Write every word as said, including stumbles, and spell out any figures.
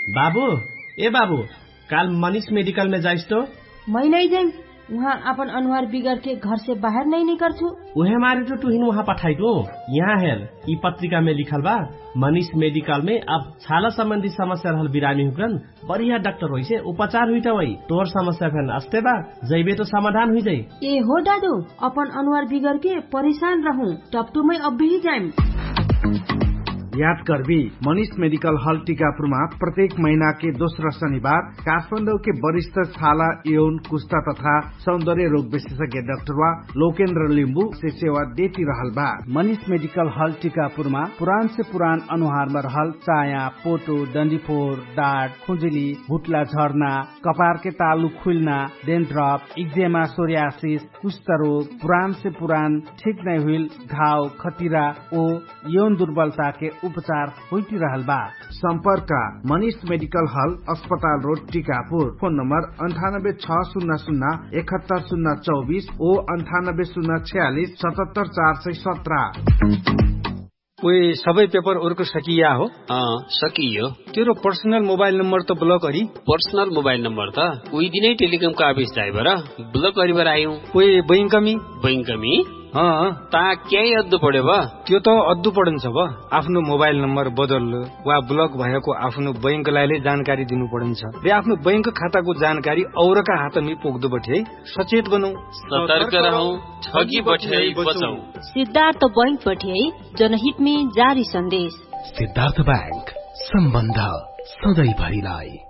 बाबू ए बाबू काल मनीष मेडिकल में जाइस तो? मैं नहीं जाइम, वहाँ अपन अनुहार बिगड़ के घर से बाहर नहीं निकल छू। उहे मारे तो तुहिन वहाँ पठाई दो। यहाँ हेल ई पत्रिका में लिखल बा मनीष मेडिकल में अब छाला संबंधी समस्या रहल बिरामी हुकन बढ़िया डॉक्टर होइसे उपचार हुई वही तोर समस्या फेन अस्ते बा जैबे तो समाधान हुई जाई। ए हो दादू अपन अनुहार बिगड़ के परेशान रहूं टपटू में अब भी जाइम। याद करबी मनीष मेडिकल हॉल टीकापुरमा प्रत्येक महीना के दोस्रो शनिबार काठमाडौँ के वरिष्ठ छाला यौन कुष्ठा तथा सौंदर्य रोग विशेषज्ञ डाक्टर वा लोकेन्द्र लिम्बू से सेवा देती रहल बा। मनीष मेडिकल हॉल टीकापुरमा पुरान से पुरान अनुहार में रहल चाया, पोटो, डंडीफोर, डाँट, खुजुली, भुटला झर्ना, कपार के तालु खुलना, डेन्ड्रफ, इक्जेमा, सोरियासिस, कुष्ठ रोग, पुरान से पुरान ठीक नहीं हुई घाव, खतिरा ओ यौन दुर्बलता के उपचार होती रहल बा। संपर्क मनीष मेडिकल हॉल अस्पताल रोड टीकापुर। फोन नंबर अंठानब्बे छ शून्य शून्य इकहत्तर शून्य चौबीस ओ अंठानब्बे शून्य छियालीस सतहत्तर चार सय सत्रह। ओए सबै पेपर ओरको सकिया हो? अँ सकियो। तेरो पर्सनल मोबाइल नंबर त block curry? Personal mobile number त उही दिनै टेलिकम का ऑफिस जाइबर ब्लॉक करिबर आयौ। ओए बैंकमी? बैंकमी? हाँ ता क्याही अद्दु पर्यो बा? त्यो त अद्दु पड़न्छ बा। आफ्नो मोबाइल नम्बर बदल वा ब्लक भएको आफ्नो बैंकलाई जानकारी दिनु पड़न्छ रे आफ्नो बैंक खाताको जानकारी औरका हातमा पुग्दो बठे सचेत बनौ, सतर्क रहौ, ठगी बठै बचौ। सिद्धार्थ बैंक बठे जनहित में जारी संदेश। सिद्धार्थ बैंक, सम्बन्ध सधैँ भरिलाई।